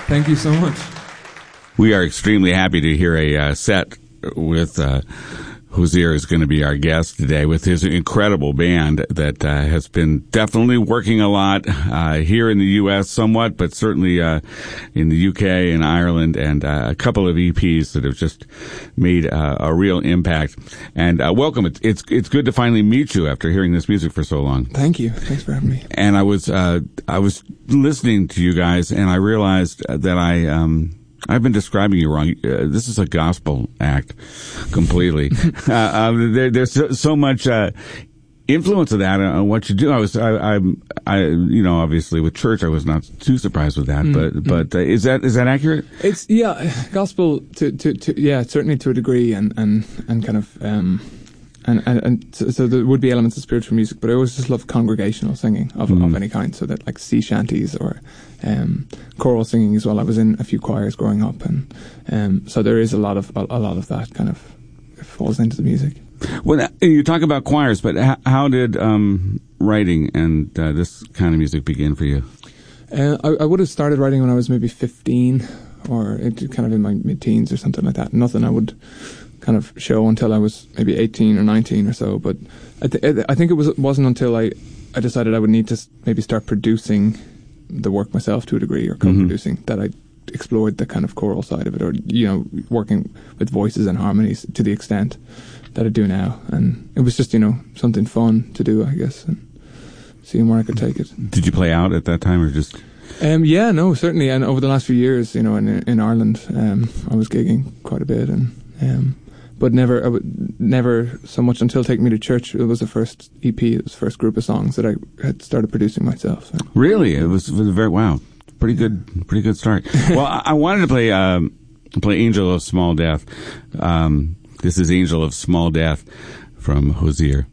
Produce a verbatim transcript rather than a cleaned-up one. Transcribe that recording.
Thank you so much. We are extremely happy to hear a uh, set with uh, Hozier is going to be our guest today with his incredible band that uh, has been definitely working a lot uh, here in the U S somewhat, but certainly uh, in the U K and Ireland, and uh, a couple of E Ps that have just made uh, a real impact. And uh, welcome. It's, it's it's good to finally meet you after hearing this music for so long. Thank you. Thanks for having me. And I was uh, I was listening to you guys, and I realized that I. Um, I've been describing you wrong. Uh, this is a gospel act, completely. uh, uh, there, there's so, so much uh, influence of that on what you do. I was, I, I, I, you know, obviously with church, I was not too surprised with that. Mm, but, mm. but uh, is that is that accurate? It's yeah, gospel to to, to yeah, certainly to a degree, and and and kind of. Um, And, and, and so, so there would be elements of spiritual music, but I always just loved congregational singing of, mm. of any kind. So that like sea shanties or um, choral singing as well. I was in a few choirs growing up, and um, so there is a lot of a, a lot of that kind of falls into the music. Well, you talk about choirs, but how, how did um, writing and uh, this kind of music begin for you? Uh, I, I would have started writing when I was maybe fifteen, or it, kind of in my mid-teens or something like that. Nothing I would kind of show until I was maybe eighteen or nineteen or so. But I, th- I think it was it wasn't until I, I decided I would need to maybe start producing the work myself to a degree, or co-producing, mm-hmm. that I explored the kind of choral side of it, or you know, working with voices and harmonies to the extent that I do now. And it was just, you know, something fun to do, I guess, and seeing where I could take it. Did you play out at that time, or just? Um, yeah, no, certainly. And over the last few years, you know, in in Ireland, um, I was gigging quite a bit, and. Um, But never, I would, never so much until Take Me to Church. It was the first E P, it was the first group of songs that I had started producing myself. So. Really, it was, it was a very wow, pretty good, pretty good start. Well, I, I wanted to play um, play Angel of Small Death. Um, this is Angel of Small Death from Hozier.